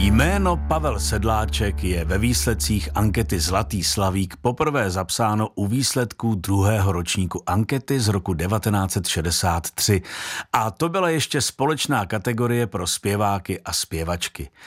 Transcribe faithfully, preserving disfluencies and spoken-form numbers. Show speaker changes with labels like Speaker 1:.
Speaker 1: Jméno Pavel Sedláček je ve výsledcích ankety Zlatý slavík poprvé zapsáno u výsledků druhého ročníku ankety z roku devatenáct set šedesát tři. A to byla ještě společná kategorie pro zpěváky a zpěvačky.